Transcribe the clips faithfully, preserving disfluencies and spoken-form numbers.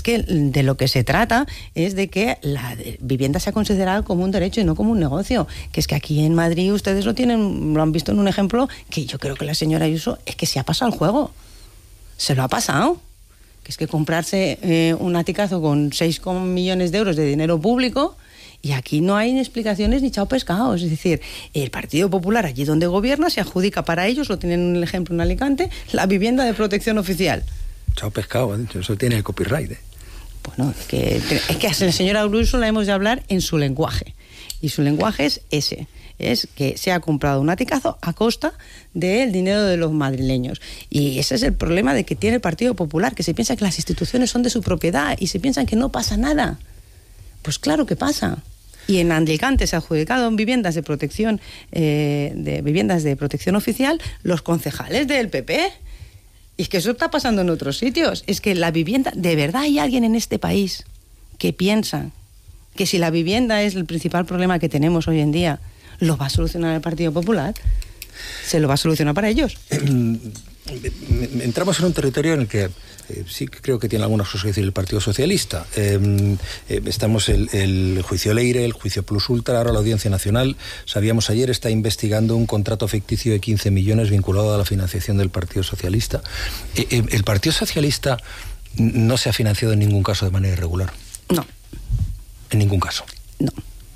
que de lo que se trata es de que la vivienda sea considerada como un derecho y no como un negocio. Que es que aquí en Madrid ustedes lo tienen, lo han visto en un ejemplo que yo creo que la señora Ayuso es que se ha pasado el juego. Se lo ha pasado. Que es que comprarse eh, un aticazo con seis millones de euros de dinero público, y aquí no hay explicaciones ni chao pescado. Es decir, el Partido Popular, allí donde gobierna, se adjudica para ellos, lo tienen en el ejemplo en Alicante, la vivienda de protección oficial. Chao pescado, ¿eh? Eso tiene el copyright, ¿eh? Bueno, es que, es que a la señora Ayuso la hemos de hablar en su lenguaje. Y su lenguaje es ese. Es que se ha comprado un aticazo a costa del dinero de los madrileños. Y ese es el problema de que tiene el Partido Popular, que se piensa que las instituciones son de su propiedad y se piensan que no pasa nada. Pues claro que pasa. Y en Alicante se ha adjudicado en viviendas de protección, eh, de viviendas de protección oficial, los concejales del P P. Y es que eso está pasando en otros sitios. Es que la vivienda, de verdad hay alguien en este país que piensa que si la vivienda es el principal problema que tenemos hoy en día, ¿lo va a solucionar el Partido Popular? ¿Se lo va a solucionar para ellos? Entramos en un territorio en el que eh, sí que creo que tiene algunas cosas que decir el Partido Socialista. Eh, eh, estamos el, el juicio Leire, el juicio Plus Ultra, ahora la Audiencia Nacional. Sabíamos ayer, está investigando un contrato ficticio de quince millones vinculado a la financiación del Partido Socialista. Eh, eh, ¿El Partido Socialista no se ha financiado en ningún caso de manera irregular? No. En ningún caso. No.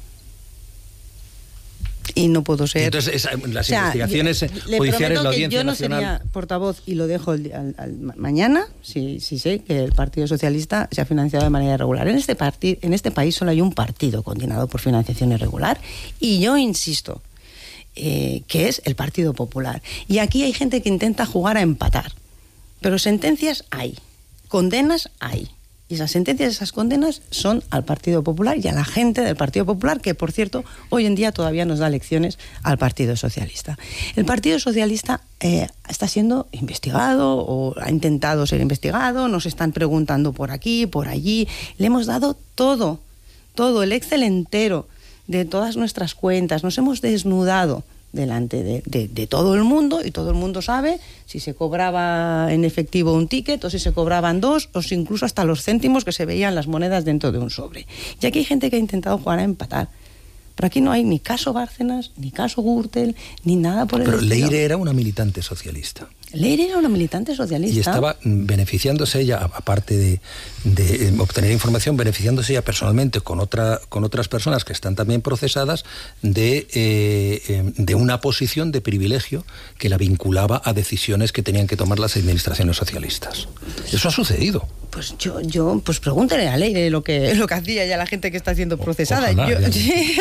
Y no puedo ser... Entonces, esa, las o sea, investigaciones le judiciales, la Audiencia yo no Nacional... sería portavoz, y lo dejo al, al, al mañana, si, si sé que el Partido Socialista se ha financiado de manera irregular. En este, parti, en este país solo hay un partido condenado por financiación irregular, y yo insisto, eh, que es el Partido Popular. Y aquí hay gente que intenta jugar a empatar, pero sentencias hay, condenas hay. Y esas sentencias, esas condenas son al Partido Popular y a la gente del Partido Popular, que, por cierto, hoy en día todavía nos da lecciones al Partido Socialista. El Partido Socialista eh, está siendo investigado o ha intentado ser investigado, nos están preguntando por aquí, por allí. Le hemos dado todo, todo, el Excel entero de todas nuestras cuentas. Nos hemos desnudado delante de, de, de todo el mundo, y todo el mundo sabe si se cobraba en efectivo un ticket o si se cobraban dos, o si incluso hasta los céntimos que se veían las monedas dentro de un sobre. Y aquí hay gente que ha intentado jugar a empatar. Pero aquí no hay ni caso Bárcenas, ni caso Gürtel, ni nada por el Pero estilo. Leire era una militante socialista. Leire era una militante socialista. Y estaba beneficiándose ella, aparte de, de obtener información, beneficiándose ella personalmente con, otra, con otras personas que están también procesadas de, eh, de una posición de privilegio que la vinculaba a decisiones que tenían que tomar las administraciones socialistas. Eso ha sucedido. Pues yo, yo, pues pregúntele a Leire lo que, lo que hacía ya la gente que está siendo procesada. Ojalá, yo,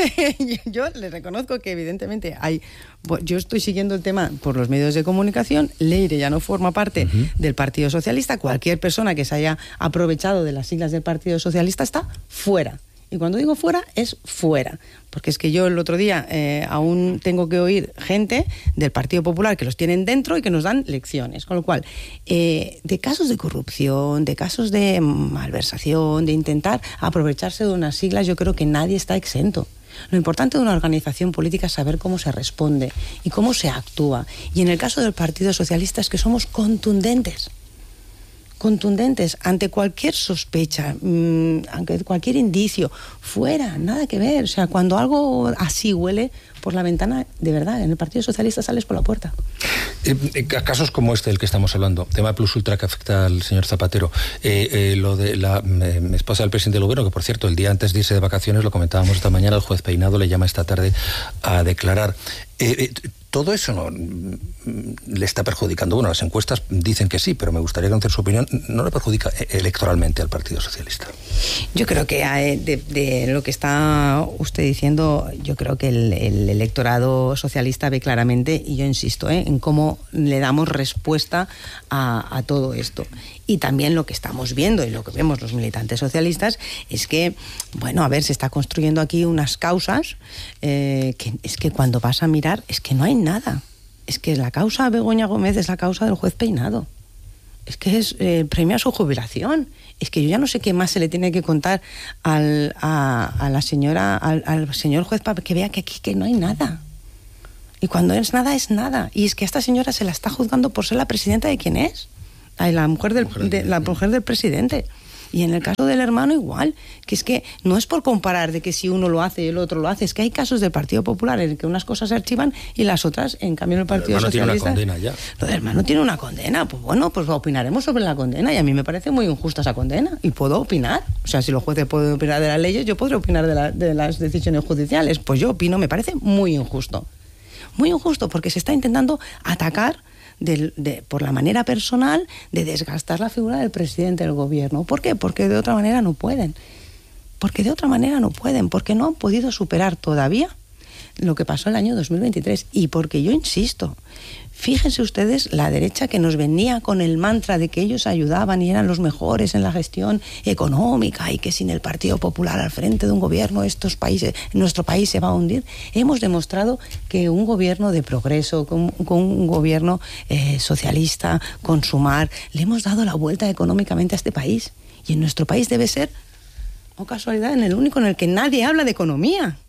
yo, yo le reconozco que evidentemente hay... Yo estoy siguiendo el tema por los medios de comunicación. Leire ya no forma parte uh-huh. del Partido Socialista. Cualquier persona que se haya aprovechado de las siglas del Partido Socialista está fuera. Y cuando digo fuera, es fuera. Porque es que yo el otro día eh, aún tengo que oír gente del Partido Popular que los tienen dentro y que nos dan lecciones. Con lo cual, eh, de casos de corrupción, de casos de malversación, de intentar aprovecharse de unas siglas, yo creo que nadie está exento. Lo importante de una organización política es saber cómo se responde y cómo se actúa. Y en el caso del Partido Socialista es que somos contundentes. contundentes ante cualquier sospecha, mmm, ante cualquier indicio, fuera, nada que ver. O sea, cuando algo así huele por la ventana, de verdad, en el Partido Socialista sales por la puerta. Eh, casos como este del que estamos hablando, tema Plus Ultra que afecta al señor Zapatero, eh, eh, lo de la eh, esposa del presidente del gobierno, que por cierto, el día antes de irse de vacaciones, lo comentábamos esta mañana, el juez Peinado le llama esta tarde a declarar. Eh, eh, todo eso no le está perjudicando. Bueno, las encuestas dicen que sí, pero me gustaría conocer su opinión. ¿No le perjudica electoralmente al Partido Socialista? Yo creo que de, de lo que está usted diciendo, yo creo que el, el electorado socialista ve claramente, y yo insisto, ¿eh? en cómo le damos respuesta a, a todo esto. Y también lo que estamos viendo y lo que vemos los militantes socialistas es que, bueno, a ver, se está construyendo aquí unas causas eh, que es que cuando vas a mirar es que no hay nada. Es que la causa Begoña Gómez es la causa del juez Peinado. Es que es eh, premio a su jubilación. Es que yo ya no sé qué más se le tiene que contar al, a, a la señora, al, al señor juez para que vea que aquí que no hay nada. Y cuando es nada, es nada. Y es que a esta señora se la está juzgando por ser la presidenta de quién es. Ay, la mujer del, de, la mujer del presidente. Y en el caso del hermano igual, que es que no es por comparar de que si uno lo hace y el otro lo hace, es que hay casos del Partido Popular en que unas cosas se archivan y las otras, en cambio, en el Partido Socialista... El hermano tiene una condena ya. Lo del hermano tiene una condena, pues bueno, pues opinaremos sobre la condena y a mí me parece muy injusta esa condena y puedo opinar. O sea, si los jueces pueden opinar de las leyes, yo podré opinar de, la, de las decisiones judiciales. Pues yo opino, me parece muy injusto. Muy injusto porque se está intentando atacar De, de, por la manera personal de desgastar la figura del presidente del gobierno. ¿Por qué? Porque de otra manera no pueden. Porque de otra manera no pueden, porque no han podido superar todavía lo que pasó el año dos mil veintitrés. Y porque yo insisto, fíjense ustedes la derecha que nos venía con el mantra de que ellos ayudaban y eran los mejores en la gestión económica y que sin el Partido Popular al frente de un gobierno estos países, nuestro país se va a hundir. Hemos demostrado que un gobierno de progreso, con, con un gobierno eh, socialista, con Sumar, le hemos dado la vuelta económicamente a este país. Y en nuestro país debe ser, o casualidad, en el único en el que nadie habla de economía.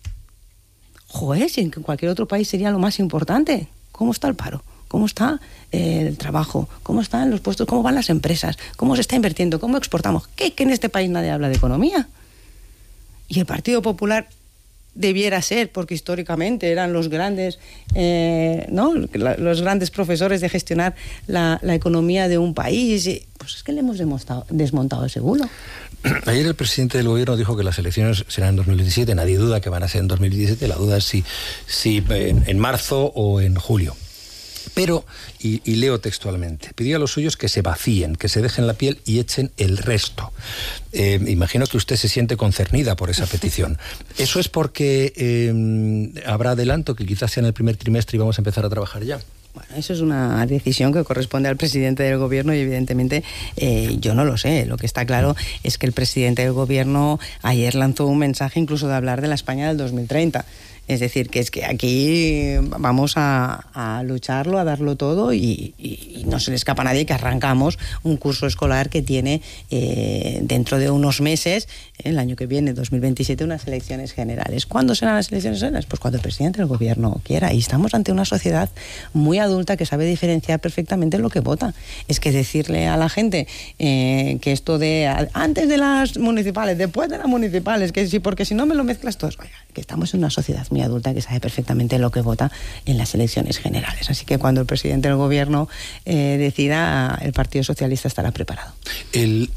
Joder, si en cualquier otro país sería lo más importante. ¿Cómo está el paro? ¿Cómo está eh, el trabajo? ¿Cómo están los puestos? ¿Cómo van las empresas? ¿Cómo se está invirtiendo? ¿Cómo exportamos? ¿Qué? Que en este país nadie habla de economía. Y el Partido Popular debiera ser, porque históricamente eran los grandes, eh, ¿no? los grandes profesores de gestionar la, la economía de un país. Y, pues es que le hemos desmontado ese bulo. Ayer el presidente del gobierno dijo que las elecciones serán en dos mil diecisiete. Nadie duda que van a ser en dos mil diecisiete. La duda es si, si en, en marzo o en julio. Pero, y, y leo textualmente, pidió a los suyos que se vacíen, que se dejen la piel y echen el resto. Eh, imagino que usted se siente concernida por esa petición. ¿Eso es porque eh, habrá adelanto, que quizás sea en el primer trimestre y vamos a empezar a trabajar ya? Bueno, eso es una decisión que corresponde al presidente del gobierno y evidentemente eh, yo no lo sé. Lo que está claro es que el presidente del gobierno ayer lanzó un mensaje incluso de hablar de la España del dos mil treinta. Es decir, que es que aquí vamos a, a lucharlo, a darlo todo y, y, y no se le escapa a nadie que arrancamos un curso escolar que tiene eh, dentro de unos meses, el año que viene, dos mil veintisiete, unas elecciones generales. ¿Cuándo serán las elecciones generales? Pues cuando el presidente del gobierno quiera. Y estamos ante una sociedad muy adulta que sabe diferenciar perfectamente lo que vota. Es que decirle a la gente eh, que esto de antes de las municipales, después de las municipales, que sí, porque si no me lo mezclas todo, oiga, que estamos en una sociedad muy adulta que sabe perfectamente lo que vota en las elecciones generales. Así que cuando el presidente del gobierno eh, decida, el Partido Socialista estará preparado. El,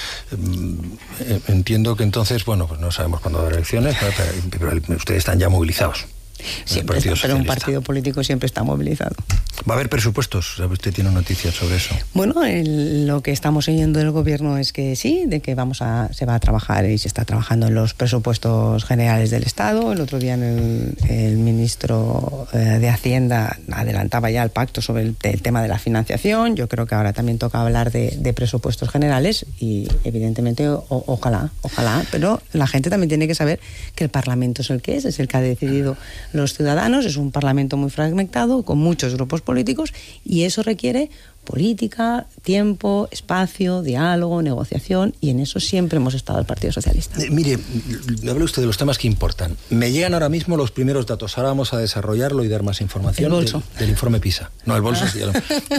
entiendo que entonces, bueno, pues no sabemos cuándo habrá elecciones, pero, pero ustedes están ya movilizados. Siempre está, pero un partido político siempre está movilizado. ¿Va a haber presupuestos? ¿Usted tiene noticias sobre eso? Bueno, el, lo que estamos oyendo del gobierno es que sí, de que vamos a se va a trabajar y se está trabajando en los presupuestos generales del Estado. El otro día el, el ministro eh, de Hacienda adelantaba ya el pacto sobre el, el tema de la financiación. Yo creo que ahora también toca hablar de, de presupuestos generales y evidentemente o, ojalá, ojalá, pero la gente también tiene que saber que el Parlamento es el que es, es el que ha decidido los ciudadanos. Es un Parlamento muy fragmentado, con muchos grupos políticos, y eso requiere política, tiempo, espacio, diálogo, negociación, y en eso siempre hemos estado el Partido Socialista. Eh, mire, habla usted de los temas que importan. Me llegan ahora mismo los primeros datos. Ahora vamos a desarrollarlo y dar más información. El bolso. Del, del informe PISA. No, el bolso ah. sí. Lo,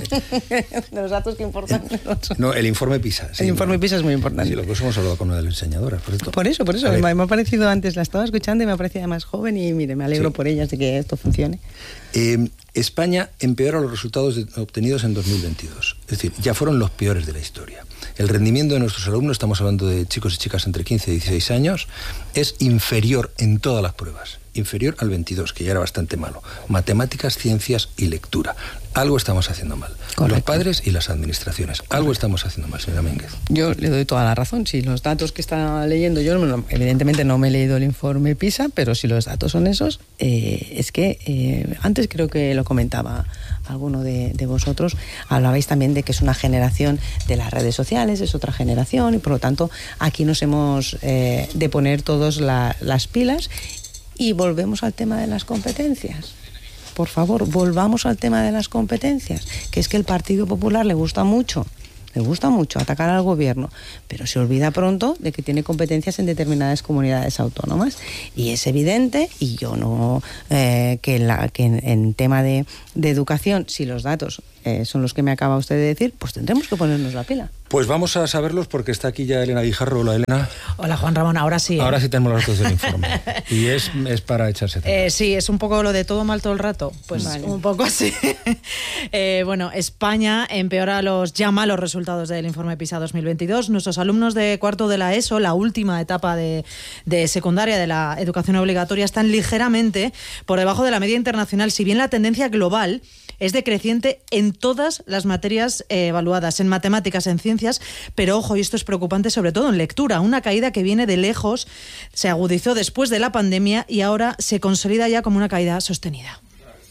de los datos que importan. El, no, el informe PISA. Sí, el informe bueno, PISA es muy importante. Sí, lo que hemos hablado con una de las enseñadoras. Por, esto. por eso, por eso. Me, me ha parecido antes, la estaba escuchando y me ha parecido más joven y mire, me alegro sí. por ellas de que esto funcione. Eh, España empeora los resultados de, obtenidos en dos mil veintidós. Es decir, ya fueron los peores de la historia. El rendimiento de nuestros alumnos, estamos hablando de chicos y chicas entre quince y dieciséis años, es inferior en todas las pruebas. Inferior al veintidós, que ya era bastante malo. Matemáticas, ciencias y lectura. Algo estamos haciendo mal. Correcto. Los padres y las administraciones. Correcto. Algo estamos haciendo mal, señora Mínguez. Yo le doy toda la razón. Si los datos que está leyendo, yo evidentemente no me he leído el informe PISA, pero si los datos son esos, eh, es que eh, antes creo que lo comentaba alguno de, de vosotros, hablabais también de que es una generación de las redes sociales, es otra generación, y por lo tanto aquí nos hemos eh, de poner todos la, las pilas. Y volvemos al tema de las competencias. Por favor, volvamos al tema de las competencias, que es que el Partido Popular le gusta mucho, le gusta mucho atacar al gobierno, pero se olvida pronto de que tiene competencias en determinadas comunidades autónomas. Y es evidente, y yo no, eh, que, la, que en, en tema de, de educación, si los datos eh, son los que me acaba usted de decir, pues tendremos que ponernos la pila. Pues vamos a saberlos porque está aquí ya Elena Guijarro. Hola, Elena. Hola, Juan Ramón, ahora sí. ¿eh? Ahora sí tenemos los datos del informe. Y es, es para echarse atrás. Eh, sí, es un poco lo de todo mal todo el rato. Pues vale. Un poco así. eh, bueno, España empeora los ya malos resultados del informe PISA dos mil veintidós. Nuestros alumnos de cuarto de la ESO, la última etapa de, de secundaria de la educación obligatoria, están ligeramente por debajo de la media internacional, si bien la tendencia global es decreciente en todas las materias eh, evaluadas, en matemáticas, en ciencias, pero ojo, y esto es preocupante sobre todo en lectura, una caída que viene de lejos, se agudizó después de la pandemia y ahora se consolida ya como una caída sostenida.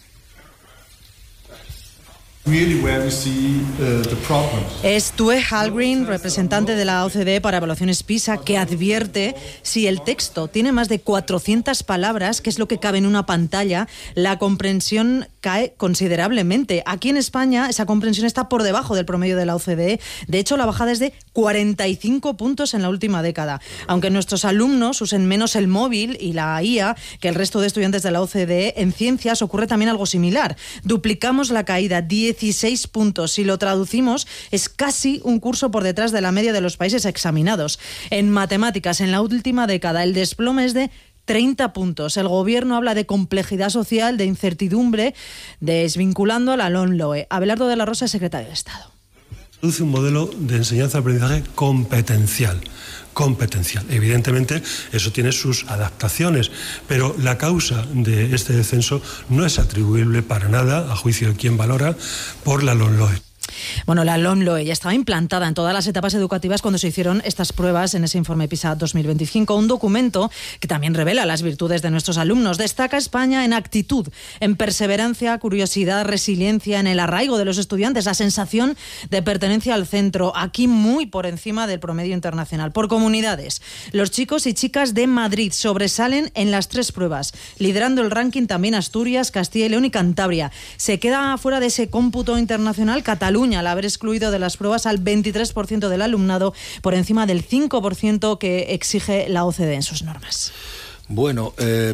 Es Tue Halgren, representante de la O C D E para evaluaciones PISA, que advierte si el texto tiene más de cuatrocientas palabras, que es lo que cabe en una pantalla, la comprensión cae considerablemente. Aquí en España esa comprensión está por debajo del promedio de la O C D E. De hecho, la bajada es de cuarenta y cinco puntos en la última década. Aunque nuestros alumnos usen menos el móvil y la I A que el resto de estudiantes de la O C D E, en ciencias ocurre también algo similar. Duplicamos la caída, dieciséis puntos. Si lo traducimos, es casi un curso por detrás de la media de los países examinados. En matemáticas, en la última década, el desplome es de treinta puntos. El gobierno habla de complejidad social, de incertidumbre, desvinculando a la LOMLOE. Abelardo de la Rosa, secretario de Estado. Produce un modelo de enseñanza-aprendizaje competencial. competencial. Evidentemente, eso tiene sus adaptaciones, pero la causa de este descenso no es atribuible para nada, a juicio de quien valora, por la LOMLOE. Bueno, la LOMLOE ya estaba implantada en todas las etapas educativas cuando se hicieron estas pruebas en ese informe PISA dos mil veinticinco, un documento que también revela las virtudes de nuestros alumnos. Destaca España en actitud, en perseverancia, curiosidad, resiliencia, en el arraigo de los estudiantes, la sensación de pertenencia al centro, aquí muy por encima del promedio internacional. Por comunidades, los chicos y chicas de Madrid sobresalen en las tres pruebas, liderando el ranking también Asturias, Castilla y León y Cantabria. Se queda fuera de ese cómputo internacional Cataluña, al haber excluido de las pruebas al veintitrés por ciento del alumnado, por encima del cinco por ciento que exige la O C D E en sus normas. Bueno, eh...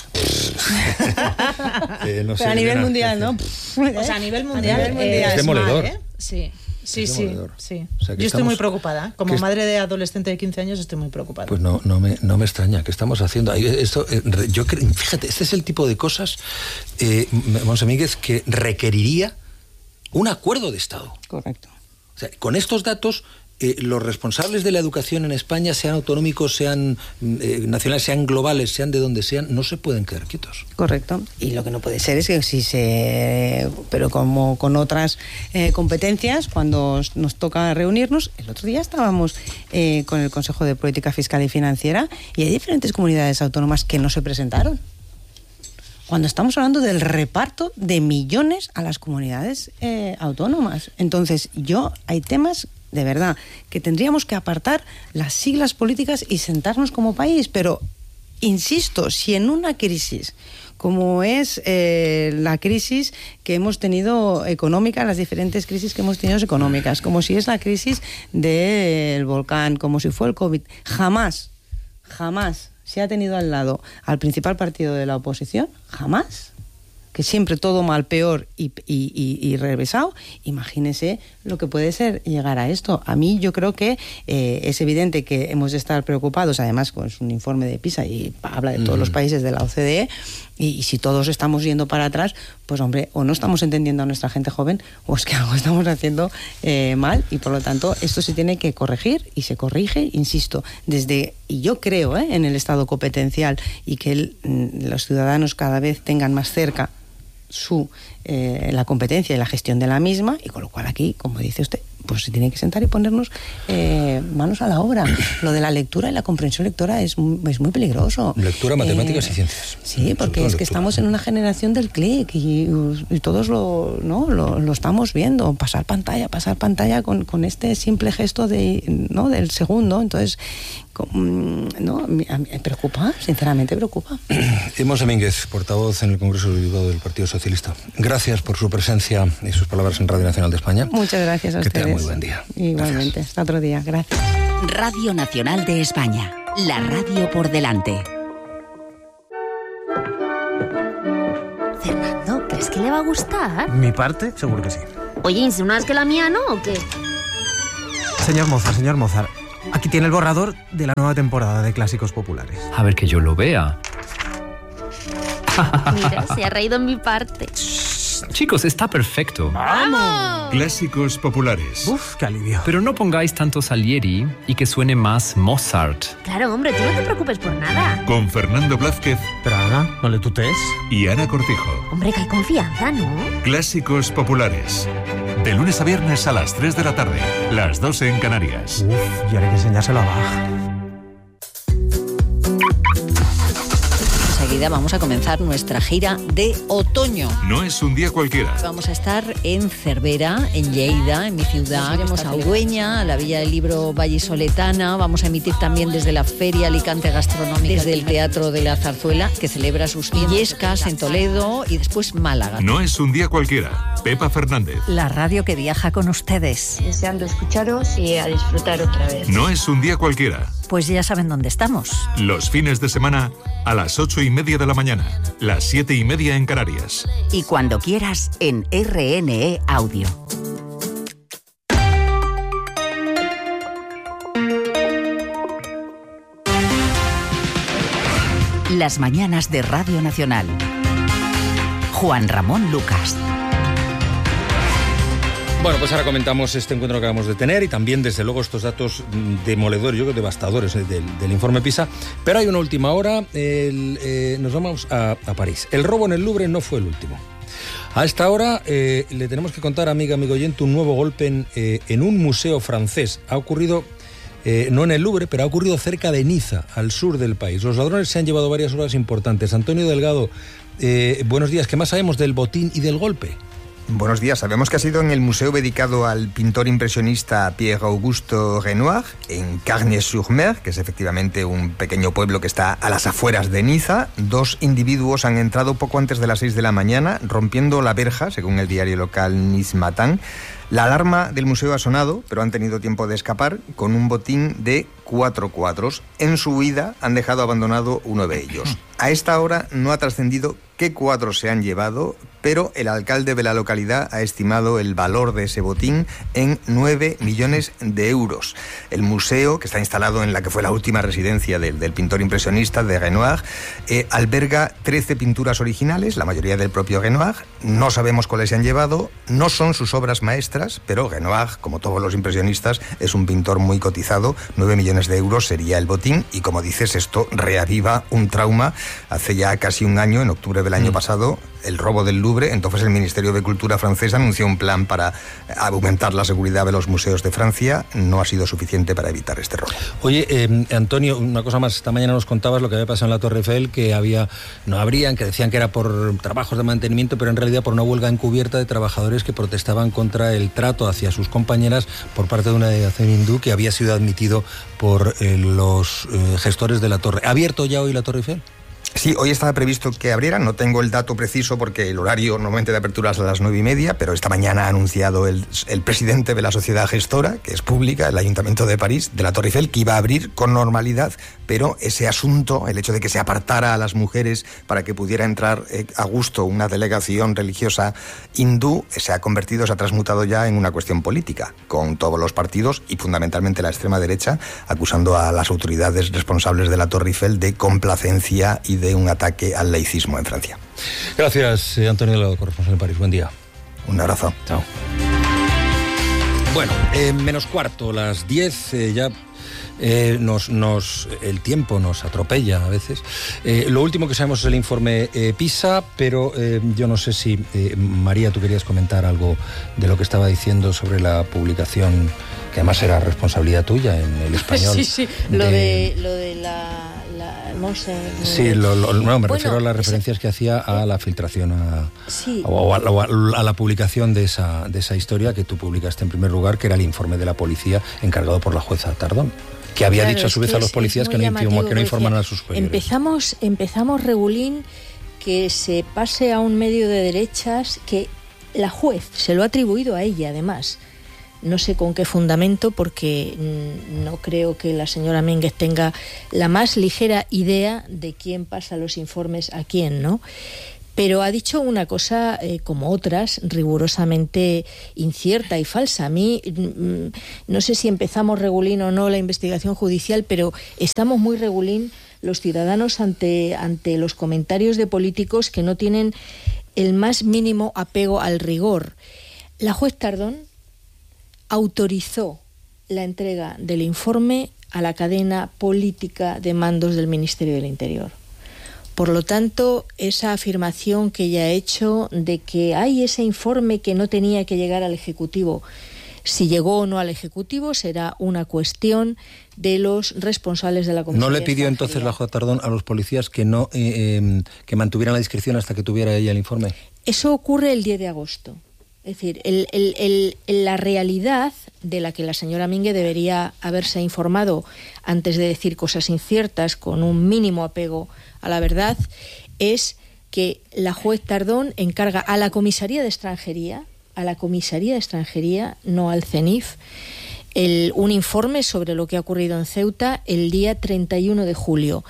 eh, no sé, pero a nivel Elena, mundial, ¿no? O sea, a nivel mundial, a nivel mundial eh, es demoledor. mal, ¿eh? Sí. Sí, es sí, sí. O sea, Yo estoy muy preocupada. Como es... madre de adolescente de quince años estoy muy preocupada. Pues no, no me, no me extraña. ¿Qué estamos haciendo? Esto, yo creo, fíjate, este es el tipo de cosas, eh, Monse Míguez, que requeriría un acuerdo de Estado. Correcto. O sea, con estos datos, eh, los responsables de la educación en España, sean autonómicos, sean eh, nacionales, sean globales, sean de donde sean, no se pueden quedar quietos. Correcto. Y lo que no puede ser es que si se... Pero como con otras eh, competencias, cuando nos toca reunirnos, el otro día estábamos eh, con el Consejo de Política Fiscal y Financiera y hay diferentes comunidades autónomas que no se presentaron. Cuando estamos hablando del reparto de millones a las comunidades eh, autónomas. Entonces, yo, hay temas, de verdad, que tendríamos que apartar las siglas políticas y sentarnos como país. Pero, insisto, si en una crisis, como es eh, la crisis que hemos tenido económica, las diferentes crisis que hemos tenido económicas, como si es la crisis del volcán, como si fue el COVID, jamás, jamás se ha tenido al lado al principal partido de la oposición, jamás, que siempre todo mal, peor y, y, y, y revesado. Imagínese lo que puede ser llegar a esto. A mí yo creo que eh, es evidente que hemos de estar preocupados, además con un informe de PISA y habla de todos mm. los países de la O C D E, y, y si todos estamos yendo para atrás, pues hombre, o no estamos entendiendo a nuestra gente joven, o es que algo estamos haciendo eh, mal, y por lo tanto esto se tiene que corregir, y se corrige, insisto, desde, y yo creo eh, en el Estado competencial, y que el, los ciudadanos cada vez tengan más cerca su eh, la competencia y la gestión de la misma, y con lo cual aquí, como dice usted, pues se tiene que sentar y ponernos eh, manos a la obra. Lo de la lectura y la comprensión lectora es, es muy peligroso. Lectura, matemáticas eh, y ciencias. Sí, porque es que estamos en una generación del clic y, y todos lo, ¿no? lo, lo estamos viendo, pasar pantalla, pasar pantalla con, con este simple gesto de, ¿no? del segundo. Entonces, no, me, me preocupa, sinceramente preocupa. Monse Míguez, portavoz en el Congreso de los Diputados del Partido Socialista. Gracias por su presencia y sus palabras en Radio Nacional de España. Muchas gracias a que ustedes. Que tengan muy buen día. Igualmente, gracias. Hasta otro día. Gracias. Radio Nacional de España, la radio por delante. Fernando, ¿crees que le va a gustar? Mi parte, seguro que sí. Oye, ¿insinúas que la mía no o qué? Señor Mozart, señor Mozart, aquí tiene el borrador de la nueva temporada de Clásicos Populares. A ver que yo lo vea. Mira, se ha reído en mi parte. Chicos, está perfecto. ¡Vamos! Clásicos Populares. Uf, qué alivio. Pero no pongáis tanto Salieri y que suene más Mozart. Claro, hombre, tú no te preocupes por nada. Con Fernando Blázquez. Pero Ana, no le tutees. Y Ana Cortijo. Hombre, que hay confianza, ¿no? Clásicos Populares. De lunes a viernes a las tres de la tarde. Las doce en Canarias. Uf, y ahora hay que enseñárselo a Bach. Enseguida vamos a comenzar nuestra gira de otoño. No es un día cualquiera. Vamos a estar en Cervera, en Lleida, en mi ciudad. Iremos a Ugüeña, a la Villa del Libro Vallisoletana. Vamos a emitir también desde la Feria Alicante Gastronómica, desde el Teatro de la Zarzuela, que celebra sus Illescas en Toledo, y después Málaga. No es un día cualquiera. Pepa Fernández. La radio que viaja con ustedes. Deseando escucharos y a disfrutar otra vez. No es un día cualquiera. Pues ya saben dónde estamos. Los fines de semana a las ocho y media de la mañana, las siete y media en Canarias. Y cuando quieras en R N E Audio. Las mañanas de Radio Nacional. Juan Ramón Lucas. Bueno, pues ahora comentamos este encuentro que acabamos de tener y también, desde luego, estos datos demoledores, yo creo, devastadores del, del informe PISA. Pero hay una última hora, el, eh, nos vamos a, a París. El robo en el Louvre no fue el último. A esta hora eh, le tenemos que contar, amiga, amigo oyente, un nuevo golpe en, eh, en un museo francés. Ha ocurrido, eh, no en el Louvre, pero ha ocurrido cerca de Niza, al sur del país. Los ladrones se han llevado varias obras importantes. Antonio Delgado, eh, buenos días. ¿Qué más sabemos del botín y del golpe? Buenos días. Sabemos que ha sido en el museo dedicado al pintor impresionista Pierre-Auguste Renoir, en Cargnes-sur-Mer, que es efectivamente un pequeño pueblo que está a las afueras de Niza. Dos individuos han entrado poco antes de las seis de la mañana, rompiendo la verja, según el diario local Nice Matin. La alarma del museo ha sonado, pero han tenido tiempo de escapar con un botín de cuatro cuadros. En su huida han dejado abandonado uno de ellos. A esta hora no ha trascendido qué cuadros se han llevado, pero el alcalde de la localidad ha estimado el valor de ese botín en nueve millones de euros. El museo, que está instalado en la que fue la última residencia del, del pintor impresionista de Renoir, eh, alberga trece pinturas originales, la mayoría del propio Renoir. No sabemos cuáles se han llevado, no son sus obras maestras, pero Renoir, como todos los impresionistas, es un pintor muy cotizado. nueve millones de euros sería el botín, y como dices, esto reaviva un trauma. Hace ya casi un año, en octubre del año mm. pasado, el robo del Louvre. Entonces el Ministerio de Cultura francés anunció un plan para aumentar la seguridad de los museos de Francia. No ha sido suficiente para evitar este robo. Oye, eh, Antonio, una cosa más. Esta mañana nos contabas lo que había pasado en la Torre Eiffel, que había, no habrían, que decían que era por trabajos de mantenimiento, pero en realidad por una huelga encubierta de trabajadores que protestaban contra el trato hacia sus compañeras por parte de una delegación hindú que había sido admitido por eh, los eh, gestores de la torre. ¿Ha abierto ya hoy la Torre Eiffel? Sí, hoy estaba previsto que abriera, no tengo el dato preciso porque el horario normalmente de apertura es a las nueve y media, pero esta mañana ha anunciado el, el presidente de la sociedad gestora, que es pública, el Ayuntamiento de París, de la Torre Eiffel, que iba a abrir con normalidad, pero ese asunto, el hecho de que se apartara a las mujeres para que pudiera entrar eh, a gusto una delegación religiosa hindú, se ha convertido, se ha transmutado ya en una cuestión política, con todos los partidos y fundamentalmente la extrema derecha, acusando a las autoridades responsables de la Torre Eiffel de complacencia y de un ataque al laicismo en Francia. Gracias, Antonio Delgado, corresponsal en París. Buen día. Un abrazo. Chao. Bueno, eh, menos cuarto, las diez, eh, ya eh, nos, nos, el tiempo nos atropella a veces. Eh, lo último que sabemos es el informe eh, PISA, pero eh, yo no sé si, eh, María, tú querías comentar algo de lo que estaba diciendo sobre la publicación, que además era responsabilidad tuya en El Español. Sí, sí, lo de, de, lo de la... Monse, sí, lo, lo, no, me bueno, refiero a las referencias esa, que hacía a la filtración a, sí. o, a, o a, a la publicación de esa, de esa historia que tú publicaste en primer lugar, que era el informe de la policía encargado por la jueza Tardón, que había claro, dicho a su vez a los policías que no, que no informaran a sus superiores. Empezamos, empezamos, Regulín, que se pase a un medio de derechas, que la juez se lo ha atribuido a ella, además. No sé con qué fundamento, porque no creo que la señora Mínguez tenga la más ligera idea de quién pasa los informes a quién, ¿no? Pero ha dicho una cosa, eh, como otras, rigurosamente incierta y falsa. A mí, mm, no sé si empezamos regulín o no la investigación judicial, pero estamos muy regulín los ciudadanos ante, ante los comentarios de políticos que no tienen el más mínimo apego al rigor. La juez Tardón autorizó la entrega del informe a la cadena política de mandos del Ministerio del Interior. Por lo tanto, esa afirmación que ella ha hecho de que hay ese informe que no tenía que llegar al Ejecutivo, si llegó o no al Ejecutivo será una cuestión de los responsables de la Comisaría. ¿No le pidió entonces la juez Tardón a los policías que no eh, eh, que mantuvieran la discreción hasta que tuviera ella el informe? Eso ocurre el diez de agosto. Es decir, el, el, el, la realidad de la que la señora Mingue debería haberse informado antes de decir cosas inciertas con un mínimo apego a la verdad es que la juez Tardón encarga a la Comisaría de Extranjería, a la Comisaría de Extranjería, no al CENIF, el, un informe sobre lo que ha ocurrido en Ceuta el día treinta y uno de julio.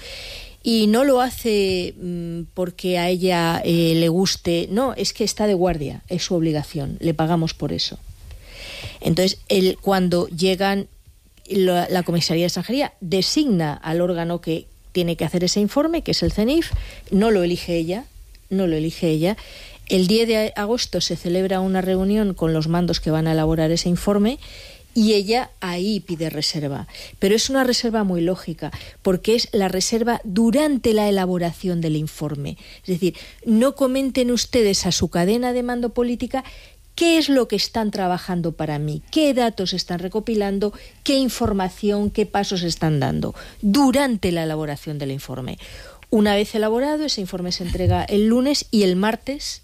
Y no lo hace mmm, porque a ella eh, le guste, no, es que está de guardia, es su obligación, le pagamos por eso. Entonces, él, cuando llegan, la, la Comisaría de Extranjería designa al órgano que tiene que hacer ese informe, que es el CENIF, no lo elige ella, no lo elige ella. El diez de agosto se celebra una reunión con los mandos que van a elaborar ese informe y ella ahí pide reserva. Pero es una reserva muy lógica, porque es la reserva durante la elaboración del informe. Es decir, no comenten ustedes a su cadena de mando política qué es lo que están trabajando para mí, qué datos están recopilando, qué información, qué pasos están dando durante la elaboración del informe. Una vez elaborado, ese informe se entrega el lunes y el martes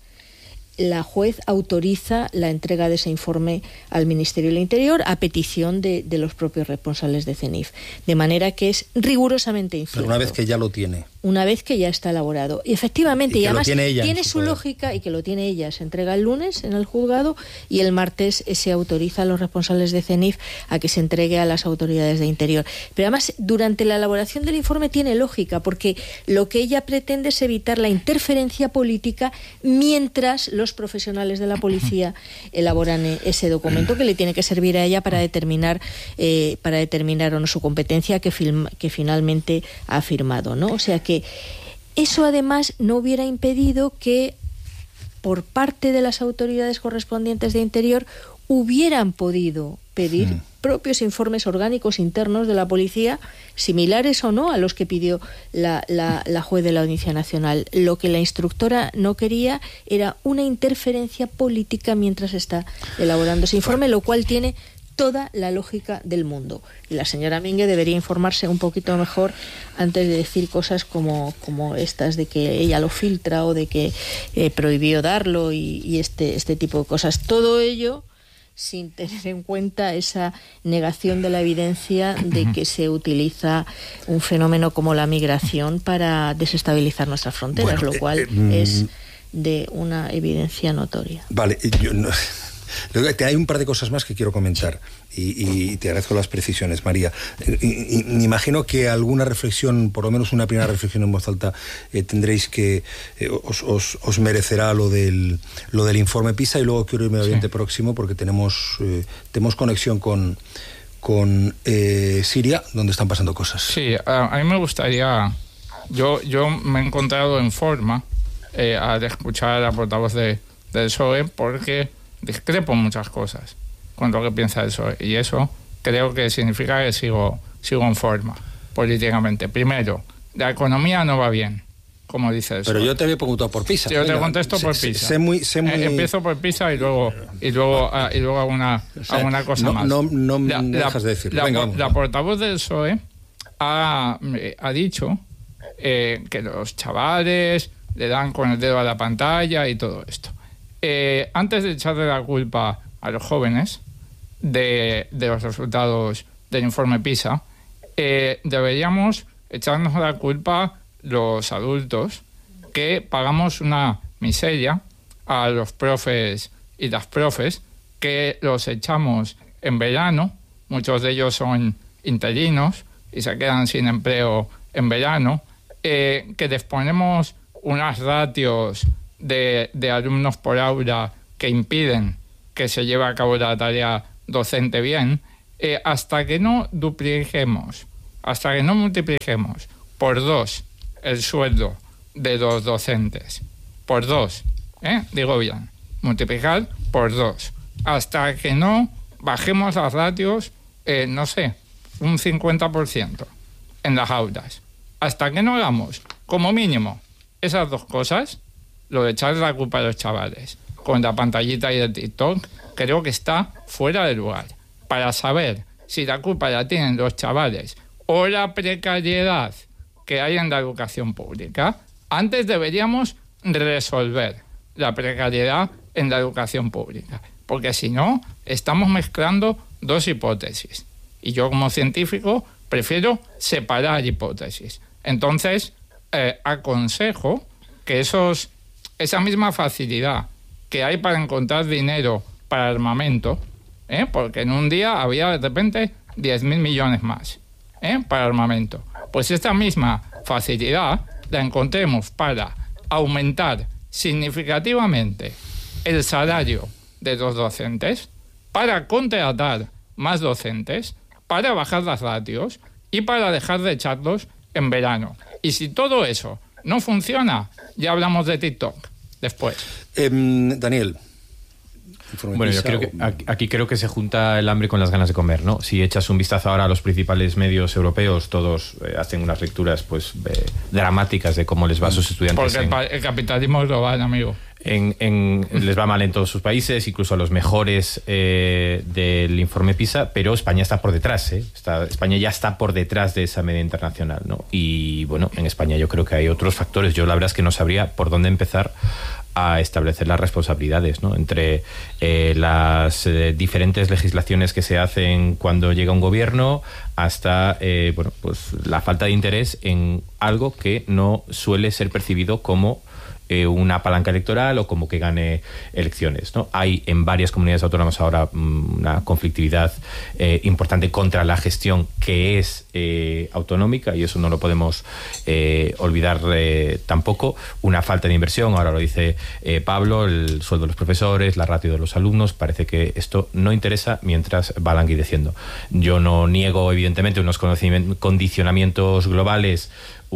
la juez autoriza la entrega de ese informe al Ministerio del Interior a petición de, de los propios responsables de CENIF. De manera que es rigurosamente incierto. Pero una vez que ya lo tiene. Una vez que ya está elaborado. Y efectivamente, y, y además tiene, tiene su, su lógica, y que lo tiene ella. Se entrega el lunes en el juzgado y el martes se autoriza a los responsables de CENIF a que se entregue a las autoridades de Interior. Pero además, durante la elaboración del informe tiene lógica, porque lo que ella pretende es evitar la interferencia política mientras los profesionales de la policía elaboran ese documento que le tiene que servir a ella para determinar eh, para determinar o no su competencia que, film, que finalmente ha firmado, ¿no? O sea que eso además no hubiera impedido que por parte de las autoridades correspondientes de Interior hubieran podido pedir mm. propios informes orgánicos internos de la policía, similares o no a los que pidió la, la, la juez de la Audiencia Nacional. Lo que la instructora no quería era una interferencia política mientras está elaborando ese informe, lo cual tiene toda la lógica del mundo. Y la señora Mingue debería informarse un poquito mejor antes de decir cosas como, como estas de que ella lo filtra o de que eh, prohibió darlo y, y este, este tipo de cosas. Todo ello sin tener en cuenta esa negación de la evidencia de que se utiliza un fenómeno como la migración para desestabilizar nuestras fronteras, bueno, lo cual eh, eh, es de una evidencia notoria. Vale, yo no... Hay un par de cosas más que quiero comentar y, y te agradezco las precisiones, María. Y, y, me imagino que alguna reflexión, por lo menos una primera reflexión en voz alta, eh, tendréis que eh, os, os, os merecerá lo del lo del informe PISA, y luego quiero irme al Oriente sí. Próximo porque tenemos eh, tenemos conexión con con eh, Siria, donde están pasando cosas. Sí, a, a mí me gustaría, yo yo me he encontrado en forma eh, al escuchar a la portavoz de, del P S O E, porque discrepo en muchas cosas con lo que piensa el P S O E, y eso creo que significa que sigo, sigo en forma políticamente. Primero, la economía no va bien, como dice el P S O E. Pero yo te había preguntado por PISA. Yo Venga, te contesto por sé, PISA. Sé muy, sé muy... Eh, empiezo por PISA y luego y luego, ah, y luego hago una, o sea, hago una cosa no, más. No, no me la, dejas la, de decirlo. La, Venga, la, vamos, la vamos. portavoz del P S O E ha, ha dicho eh, que los chavales le dan con el dedo a la pantalla y todo esto. Eh, antes de echarle la culpa a los jóvenes de, de los resultados del informe PISA, eh, deberíamos echarnos la culpa los adultos que pagamos una miseria a los profes y las profes, que los echamos en verano, muchos de ellos son interinos y se quedan sin empleo en verano, eh, que les ponemos unas ratios de, de alumnos por aula que impiden que se lleve a cabo la tarea docente bien, eh, hasta que no dupliquemos, hasta que no multipliquemos por dos el sueldo de los docentes, por dos, ¿eh? digo bien, multiplicar por dos, hasta que no bajemos las ratios, eh, no sé, un cincuenta por ciento en las aulas. Hasta que no hagamos, como mínimo, esas dos cosas, lo de echarle la culpa a los chavales con la pantallita y el TikTok, creo que está fuera de lugar. Para saber si la culpa la tienen los chavales o la precariedad que hay en la educación pública, antes deberíamos resolver la precariedad en la educación pública. Porque si no, estamos mezclando dos hipótesis. Y yo, como científico, prefiero separar hipótesis. Entonces, eh, aconsejo que esos, esa misma facilidad que hay para encontrar dinero para armamento, ¿eh? porque en un día había de repente diez mil millones más ¿eh? para armamento, pues esta misma facilidad la encontremos para aumentar significativamente el salario de los docentes, para contratar más docentes, para bajar las ratios y para dejar de echarlos en verano. Y si todo eso no funciona, ya hablamos de TikTok después. Eh, Daniel. Bueno, yo creo que aquí creo que se junta el hambre con las ganas de comer, ¿no? Si echas un vistazo ahora a los principales medios europeos, todos eh, hacen unas lecturas pues eh, dramáticas de cómo les va a sus estudiantes. Porque en, el, el capitalismo es global, amigo. En, en, les va mal en todos sus países, incluso a los mejores eh, del informe PISA, pero España está por detrás, ¿eh? Está, España ya está por detrás de esa media internacional, ¿no? Y bueno, en España yo creo que hay otros factores. Yo la verdad es que no sabría por dónde empezar a establecer las responsabilidades, ¿no? Entre eh, las eh, diferentes legislaciones que se hacen cuando llega un gobierno hasta eh, bueno, pues la falta de interés en algo que no suele ser percibido como eh, una palanca electoral o como que gane elecciones, ¿no? Hay en varias comunidades autónomas ahora mmm, una conflictividad eh, importante contra la gestión que es eh, autonómica, y eso no lo podemos eh, olvidar eh, tampoco. Una falta de inversión, ahora lo dice eh, Pablo, el sueldo de los profesores, la ratio de los alumnos. Parece que esto no interesa mientras va languideciendo. Yo no niego evidentemente unos condicionamientos globales,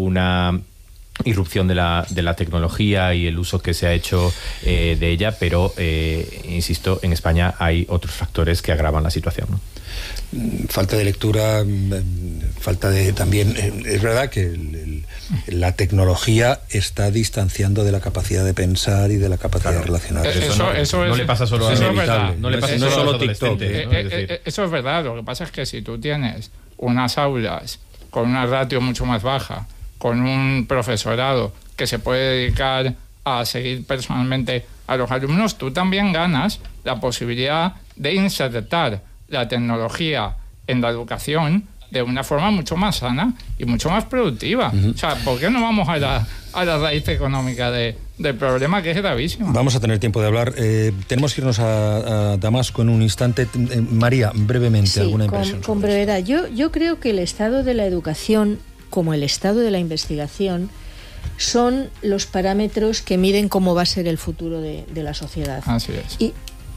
una irrupción de la, de la tecnología y el uso que se ha hecho eh, de ella, pero eh, insisto, en España hay otros factores que agravan la situación, ¿no? Falta de lectura, falta de también, es verdad que el, el, la tecnología está distanciando de la capacidad de pensar y de la capacidad claro. de relacionarse. Eso, eso, no, eso es, no le pasa solo a eso los es verdad. No le pasa eso, no solo a los adolescentes, ¿no? Eh, eh, eh, eso es verdad. Lo que pasa es que si tú tienes unas aulas con una ratio mucho más baja, con un profesorado que se puede dedicar a seguir personalmente a los alumnos, tú también ganas la posibilidad de insertar la tecnología en la educación de una forma mucho más sana y mucho más productiva. Uh-huh. O sea, ¿por qué no vamos a la, a la raíz económica de, del problema, que es gravísimo? Vamos a tener tiempo de hablar. Eh, tenemos que irnos a, a Damasco en un instante. Eh, María, brevemente, sí, alguna con, impresión. Con brevedad. Yo, yo creo que el estado de la educación, como el estado de la investigación, son los parámetros que miden cómo va a ser el futuro de, de la sociedad. Así es. Y,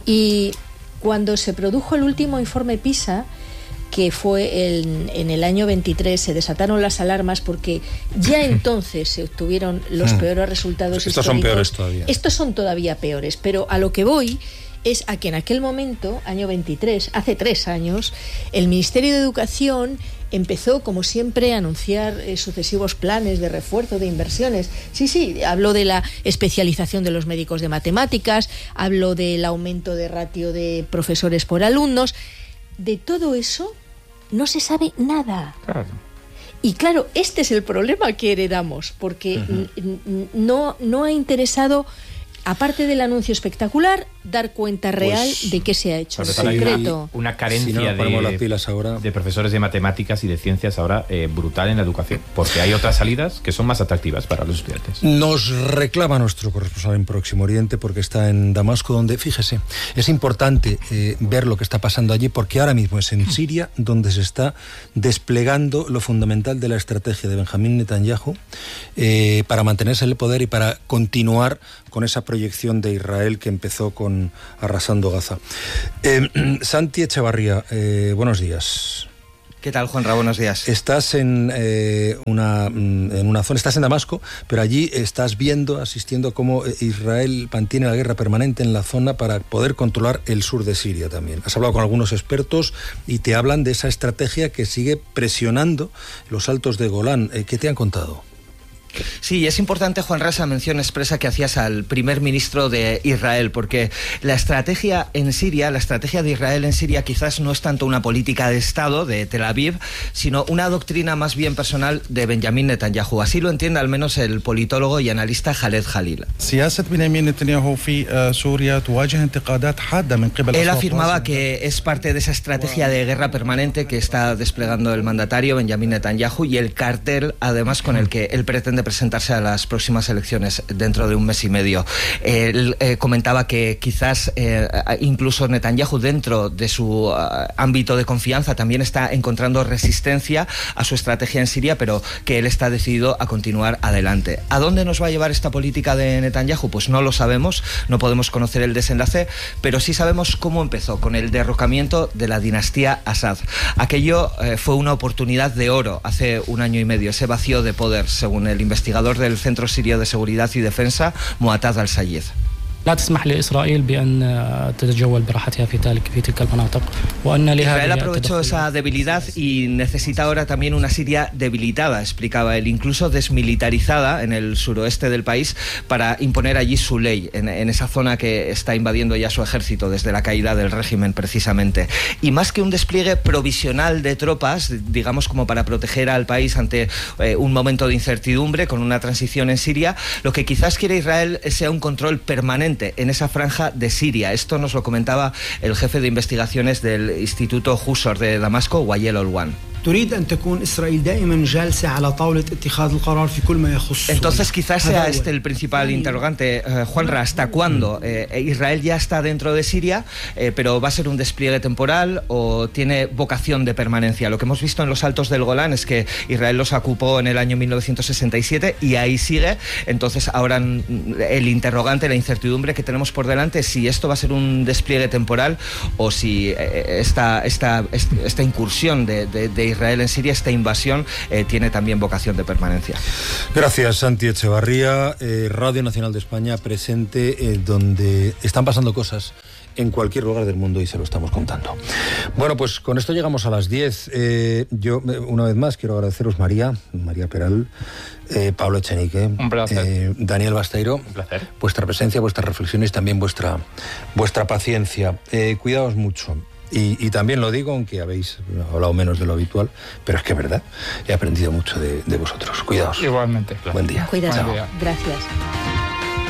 y cuando se produjo el último informe PISA, que fue el, en el año veintitrés, se desataron las alarmas porque ya entonces se obtuvieron los peores resultados Estos históricos. son peores todavía. Estos son todavía peores, pero a lo que voy es a que en aquel momento, año veintitrés, hace tres años, el Ministerio de Educación empezó, como siempre, a anunciar eh, sucesivos planes de refuerzo, de inversiones. Sí, sí, habló de la especialización de los médicos de matemáticas, habló del aumento de ratio de profesores por alumnos. De todo eso no se sabe nada. Claro. Y claro, este es el problema que heredamos, porque uh-huh. n- n- no, no ha interesado, aparte del anuncio espectacular, dar cuenta real pues, de qué se ha hecho. Sí, hay una, una carencia si no, de, pilas ahora. de profesores de matemáticas y de ciencias ahora eh, brutal en la educación, porque hay otras salidas que son más atractivas para los estudiantes. Nos reclama nuestro corresponsal en Próximo Oriente porque está en Damasco, donde, fíjese, es importante eh, ver lo que está pasando allí, porque ahora mismo es en Siria donde se está desplegando lo fundamental de la estrategia de Benjamín Netanyahu eh, para mantenerse en el poder y para continuar con esa proyección de Israel que empezó con arrasando Gaza. Eh, Santi Echevarría, eh, buenos días. ¿Qué tal, Juanra? Buenos días. Estás en, eh, una, en una zona, estás en Damasco, pero allí estás viendo, asistiendo a cómo Israel mantiene la guerra permanente en la zona para poder controlar el sur de Siria también. Has hablado con algunos expertos y te hablan de esa estrategia que sigue presionando los altos de Golán. Eh, ¿Qué te han contado? Sí, es importante, Juan, esa mención expresa que hacías al primer ministro de Israel, porque la estrategia en Siria, la estrategia de Israel en Siria quizás no es tanto una política de Estado de Tel Aviv, sino una doctrina más bien personal de Benjamín Netanyahu. Así lo entiende al menos el politólogo y analista Khaled Khalil. Él afirmaba que es parte de esa estrategia de guerra permanente que está desplegando el mandatario Benjamín Netanyahu y el cartel, además, con el que él pretende presentarse a las próximas elecciones dentro de un mes y medio. Él eh, comentaba que quizás eh, incluso Netanyahu, dentro de su uh, ámbito de confianza, también está encontrando resistencia a su estrategia en Siria, pero que él está decidido a continuar adelante. ¿A dónde nos va a llevar esta política de Netanyahu? Pues no lo sabemos, no podemos conocer el desenlace, pero sí sabemos cómo empezó, con el derrocamiento de la dinastía Assad. Aquello eh, fue una oportunidad de oro hace un año y medio, ese vacío de poder, según el investigador del Centro Sirio de Seguridad y Defensa, Mu'taz al-Sayed. Israel aprovechó esa debilidad y necesita ahora también una Siria debilitada, explicaba él, incluso desmilitarizada en el suroeste del país, para imponer allí su ley, en, en esa zona que está invadiendo ya su ejército desde la caída del régimen, precisamente. Y más que un despliegue provisional de tropas, digamos, como para proteger al país ante eh, un momento de incertidumbre con una transición en Siria, lo que quizás quiere Israel sea un control permanente en esa franja de Siria. Esto nos lo comentaba el jefe de investigaciones del Instituto Husor de Damasco, Wael Olwan. Entonces quizás sea este el principal interrogante, eh, Juanra, ¿hasta cuándo? Eh, Israel ya está dentro de Siria, eh, pero ¿va a ser un despliegue temporal o tiene vocación de permanencia? Lo que hemos visto en los Altos del Golán es que Israel los ocupó en el año mil novecientos sesenta y siete y ahí sigue. Entonces ahora el interrogante, la incertidumbre que tenemos por delante es si esto va a ser un despliegue temporal o si eh, esta, esta, esta incursión de, de, de Israel en Siria, esta invasión, eh, tiene también vocación de permanencia. Gracias, Santi Echevarría. eh, Radio Nacional de España presente, eh, donde están pasando cosas en cualquier lugar del mundo y se lo estamos contando. Bueno, pues con esto llegamos a las diez. Eh, yo, una vez más, quiero agradeceros, María, María Peral, eh, Pablo Echenique, un placer. Eh, Daniel Basteiro, un placer. Vuestra presencia, vuestras reflexiones, también vuestra, vuestra paciencia. Eh, cuidaos mucho. Y, y también lo digo, aunque habéis hablado menos de lo habitual, pero es que es verdad, he aprendido mucho de, de vosotros. Cuidaos. Igualmente. Buen día. Cuidaos. Gracias.